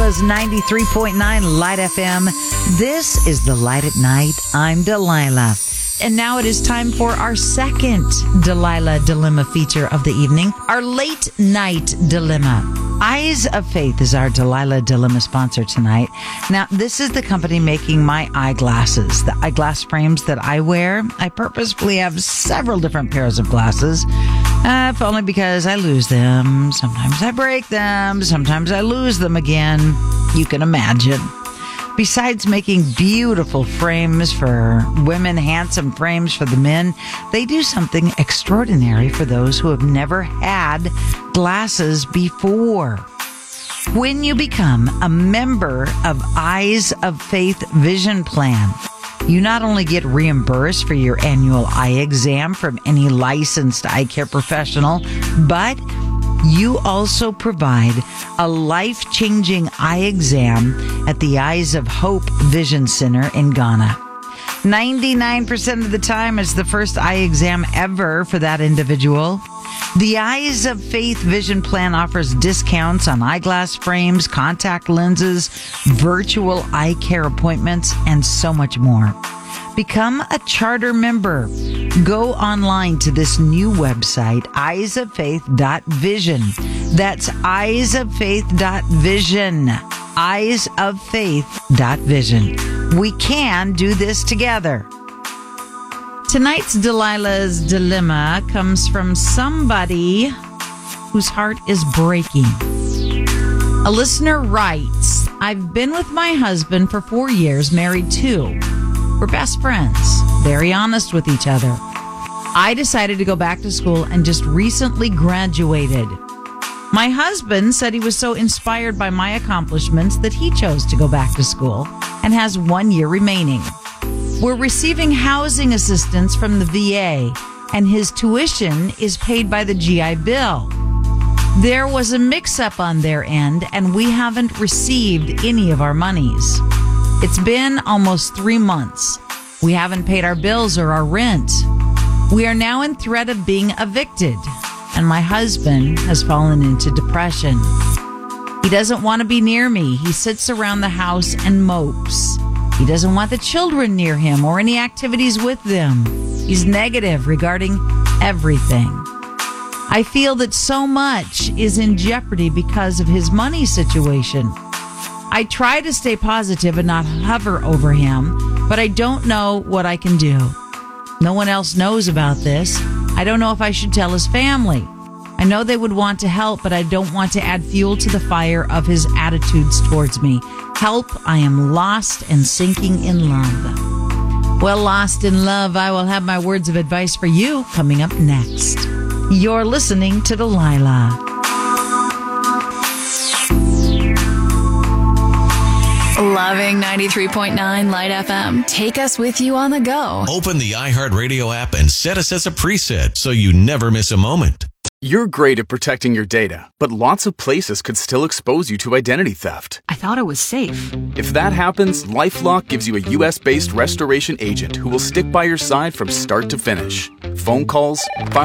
Nava's 93.9 Light FM. This is The Light at Night. I'm Delilah. And now it is time for our second Delilah Dilemma feature of the evening, our late night dilemma. Eyes of Faith is our Delilah Dilemma sponsor tonight. Now, this is the company making my eyeglasses, the eyeglass frames that I wear. I purposefully have several different pairs of glasses, if only because I lose them. Sometimes I break them. Sometimes I lose them again. You can imagine. Besides making beautiful frames for women, handsome frames for the men, they do something extraordinary for those who have never had glasses before. When you become a member of Eyes of Faith Vision Plan, you not only get reimbursed for your annual eye exam from any licensed eye care professional, but you also provide a life-changing eye exam at the Eyes of Hope Vision Center in Ghana. 99% of the time, it's the first eye exam ever for that individual. The Eyes of Faith Vision Plan offers discounts on eyeglass frames, contact lenses, virtual eye care appointments, and so much more. Become a charter member. Go online to this new website, eyesoffaith.vision. That's eyesoffaith.vision. Eyesoffaith.vision. We can do this together. Tonight's Delilah's Dilemma comes from somebody whose heart is breaking. A listener writes, I've been with my husband for 4 years, married 2. We're best friends, very honest with each other. I decided to go back to school and just recently graduated. My husband said he was so inspired by my accomplishments that he chose to go back to school and has 1 year remaining. We're receiving housing assistance from the VA, and his tuition is paid by the GI Bill. There was a mix-up on their end, and we haven't received any of our monies. It's been almost 3 months. We haven't paid our bills or our rent. We are now in threat of being evicted, and my husband has fallen into depression. He doesn't want to be near me. He sits around the house and mopes. He doesn't want the children near him or any activities with them. He's negative regarding everything. I feel that so much is in jeopardy because of his money situation. I try to stay positive and not hover over him, but I don't know what I can do. No one else knows about this. I don't know if I should tell his family. I know they would want to help, but I don't want to add fuel to the fire of his attitudes towards me. Help, I am lost and sinking in love. Well, lost in love, I will have my words of advice for you coming up next. You're listening to Delilah. Loving 93.9 Light FM. Take us with you on the go. Open the iHeartRadio app and set us as a preset so you never miss a moment. You're great at protecting your data, but lots of places could still expose you to identity theft. I thought it was safe. If that happens, LifeLock gives you a U.S.-based restoration agent who will stick by your side from start to finish. Phone calls,